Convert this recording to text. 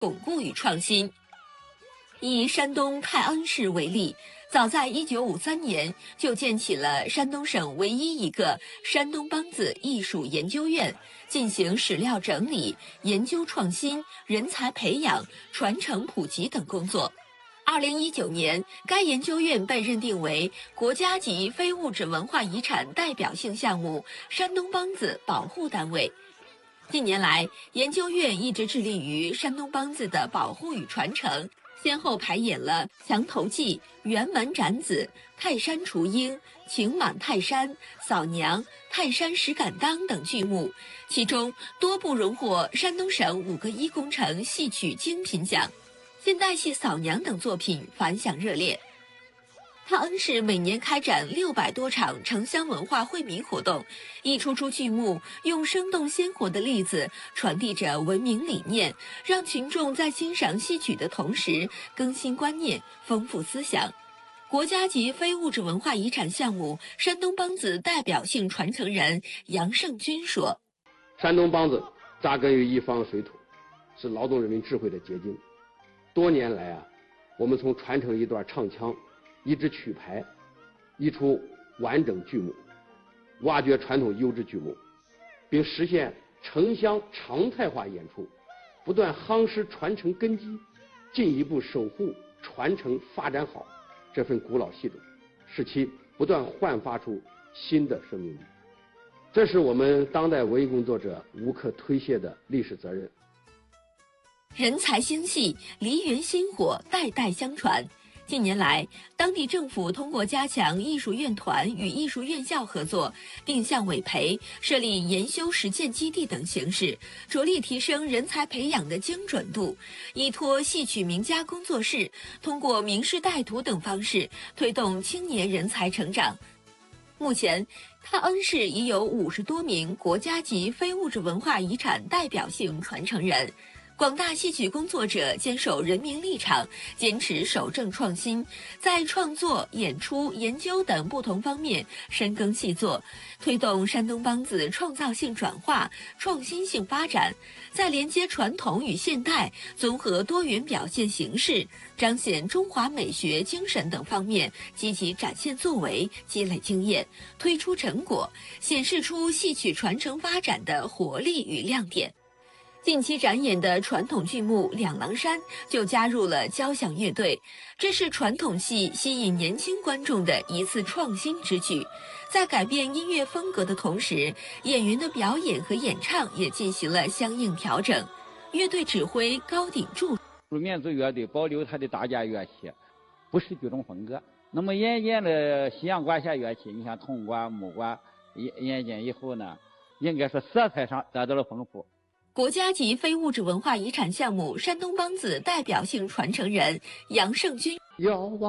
巩固与创新。以山东泰安市为例，早在1953年就建起了山东省唯一一个山东梆子艺术研究院，进行史料整理、研究创新、人才培养、传承普及等工作。2019年，该研究院被认定为国家级非物质文化遗产代表性项目山东梆子保护单位。近年来，研究院一直致力于山东梆子的保护与传承，先后排演了《墙头记》《辕门斩子》《泰山雏鹰》《情满泰山》《扫娘》《泰山石敢当》等剧目，其中多部荣获山东省5个一工程戏曲精品奖。现代戏《扫娘》等作品反响热烈。泰安市每年开展600多场城乡文化惠民活动，一出出剧目用生动鲜活的例子传递着文明理念，让群众在欣赏戏曲的同时更新观念、丰富思想。国家级非物质文化遗产项目山东梆子代表性传承人杨胜军说：“ 山东梆子扎根于一方水土，是劳动人民智慧的结晶。多年来我们从传承一段唱腔、一支曲牌、一出完整剧目，挖掘传统优质剧目，并实现城乡常态化演出，不断夯实传承根基，进一步守护传承发展好这份古老系统，使其不断焕发出新的生命力。这是我们当代文艺工作者无可推卸的历史责任。” 人才兴系，梨园薪火，代代相传。近年来，当地政府通过加强艺术院团与艺术院校合作，定向委培、设立研修实践基地等形式，着力提升人才培养的精准度。依托戏曲名家工作室，通过名师带徒等方式，推动青年人才成长。目前，泰安市已有50多名国家级非物质文化遗产代表性传承人。广大戏曲工作者坚守人民立场，坚持守正创新，在创作、演出、研究等不同方面深耕细作，推动山东梆子创造性转化、创新性发展，在连接传统与现代、综合多元表现形式、彰显中华美学精神等方面积极展现作为，积累经验，推出成果，显示出戏曲传承发展的活力与亮点。近期展演的传统剧目《两狼山》就加入了交响乐队，这是传统戏吸引年轻观众的一次创新之举。在改变音乐风格的同时，演员的表演和演唱也进行了相应调整。乐队指挥高鼎柱： 民族乐队保留它的大架乐器，不是剧种风格。那么演了西洋管弦乐器，你像铜管、木管，演进以后呢，应该说色彩上得到了丰富。 国家级非物质文化遗产项目山东梆子代表性传承人杨胜军：